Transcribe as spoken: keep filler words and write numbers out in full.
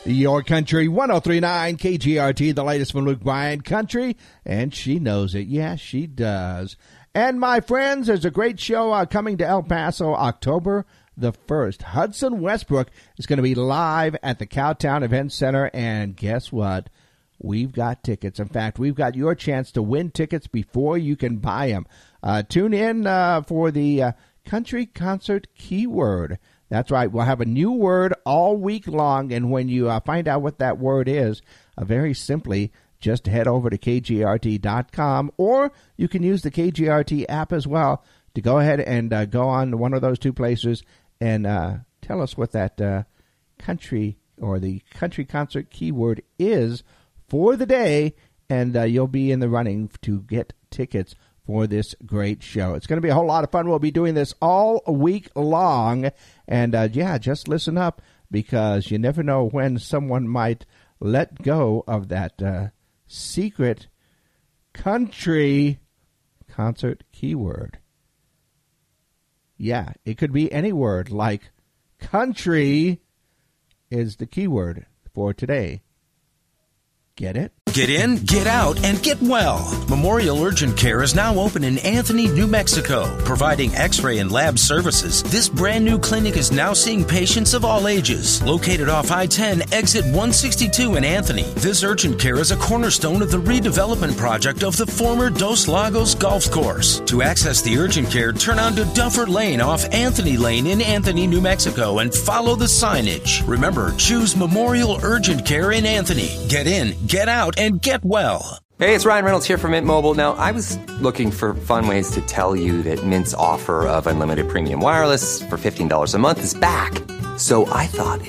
Your Country, one oh three point nine K G R T, the latest from Luke Bryan Country, and she knows it. Yeah, she does. And my friends, there's a great show uh, coming to El Paso October the first. Hudson Westbrook is going to be live at the Cowtown Event Center, and guess what? We've got tickets. In fact, we've got your chance to win tickets before you can buy them. Uh, tune in uh, for the uh, Country Concert Keyword. That's right. We'll have a new word all week long, and when you uh, find out what that word is, uh, very simply, just head over to K G R T dot com, or you can use the K G R T app as well to go ahead and uh, go on one of those two places and uh, tell us what that uh, country or the country concert keyword is for the day, and uh, you'll be in the running to get tickets for this great show. It's going to be a whole lot of fun. We'll be doing this all week long. And, uh, yeah, just listen up, because you never know when someone might let go of that uh, secret country concert keyword. Yeah, it could be any word, like country is the keyword for today. Get it? Get in, get out, and get well. Memorial Urgent Care is now open in Anthony, New Mexico, providing x-ray and lab services. This brand new clinic is now seeing patients of all ages. Located off I ten, exit one sixty-two in Anthony, this urgent care is a cornerstone of the redevelopment project of the former Dos Lagos Golf Course. To access the urgent care, turn onto Duffer Lane off Anthony Lane in Anthony, New Mexico, and follow the signage. Remember, choose Memorial Urgent Care in Anthony. Get in, get out, and get well. Hey, it's Ryan Reynolds here from Mint Mobile. Now, I was looking for fun ways to tell you that Mint's offer of unlimited premium wireless for fifteen dollars a month is back. So I thought